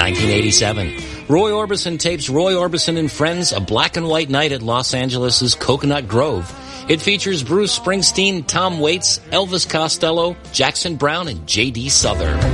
1987. Roy Orbison tapes Roy Orbison and Friends, a black and white night at Los Angeles' Coconut Grove. It features Bruce Springsteen, Tom Waits, Elvis Costello, Jackson Browne, and J.D. Souther.